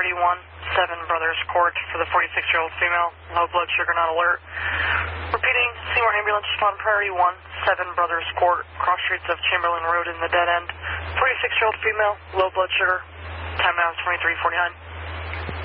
priority 1, 7 Brothers Court for the 46-year-old female, low blood sugar, not alert. Repeating, Seymour Ambulance, respond priority 1, 7 Brothers Court, cross streets of Chamberlain Road in the dead end. 46-year-old female, low blood sugar, time now is 23:49.